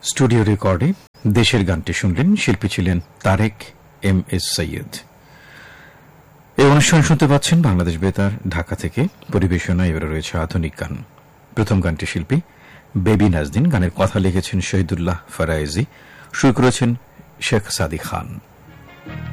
Studio রেকর্ডে দেশের গানটি শুনলেন। শিল্পী ছিলেন তারেক এম এস সৈয়দ। এই অনুষ্ঠান শুনতে পাচ্ছেন বাংলাদেশ বেতার ঢাকা থেকে। পরিবেশনা এবারে রয়েছে আধুনিক গান। প্রথম গানটি শিল্পী বেবি নাজদিন, গানের কথা লিখেছেন শহীদুল্লাহ ফরায়েজি, সুর করেছেন শেখ সাদি খান।